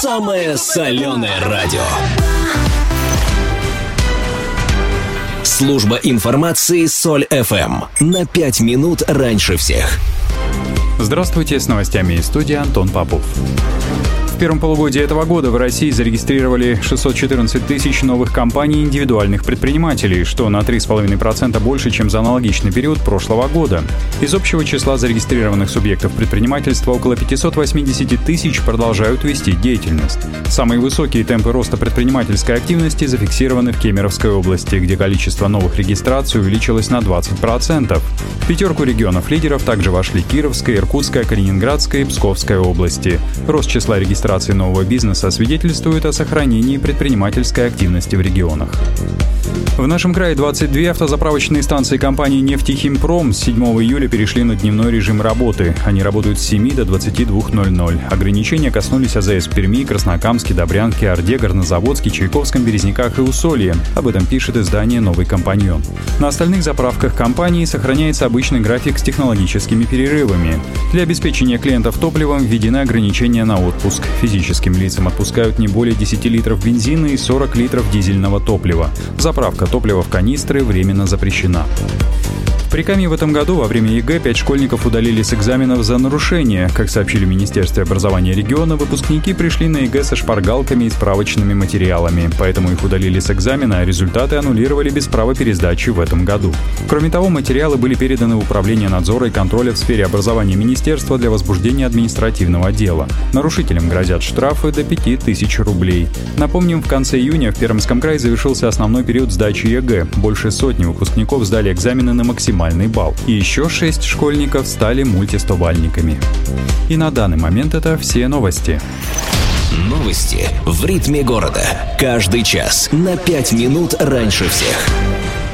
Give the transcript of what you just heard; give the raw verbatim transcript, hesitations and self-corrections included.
самое соленое радио. Служба информации Соль эф эм на пять минут раньше всех. Здравствуйте, с новостями из студии Антон Попов. В первом полугодии этого года в России зарегистрировали шестьсот четырнадцать тысяч новых компаний индивидуальных предпринимателей, что на три целых пять десятых процента больше, чем за аналогичный период прошлого года. Из общего числа зарегистрированных субъектов предпринимательства около пятьсот восемьдесят тысяч продолжают вести деятельность. Самые высокие темпы роста предпринимательской активности зафиксированы в Кемеровской области, где количество новых регистраций увеличилось на двадцать процентов. В пятерку регионов-лидеров также вошли Кировская, Иркутская, Калининградская и Псковская области. Рост числа регистраций нового бизнеса свидетельствует о сохранении предпринимательской активности в регионах. В нашем крае двадцать две автозаправочные станции компании «Нефтехимпром» с седьмого июля перешли на дневной режим работы. Они работают с семи до двадцати двух ноль-ноль. Ограничения коснулись АЗС в Перми, Краснокамске, Добрянке, Орде, Горнозаводске, Чайковском, Березниках и Усолье. Об этом пишет издание «Новый компаньон». На остальных заправках компании сохраняется обычный график с технологическими перерывами. Для обеспечения клиентов топливом введены ограничения на отпуск. Физическим лицам отпускают не более десяти литров бензина и сорока литров дизельного топлива. Заправка топлива в канистры временно запрещена. В Прикамье в этом году во время ЕГЭ пять школьников удалили с экзаменов за нарушение. Как сообщили в Министерстве образования региона, выпускники пришли на ЕГЭ со шпаргалками и справочными материалами. Поэтому их удалили с экзамена, а результаты аннулировали без права пересдачи в этом году. Кроме того, материалы были переданы в Управление надзора и контроля в сфере образования Министерства для возбуждения административного дела. Нарушителям грозят штрафы до пяти тысяч рублей. Напомним, в конце июня в Пермском крае завершился основной период сдачи ЕГЭ. Больше сотни выпускников сдали экзамены на максимальный балл. И еще шесть школьников стали мультистобальниками. И на данный момент это все новости. Новости в ритме города. Каждый час на пять минут раньше всех.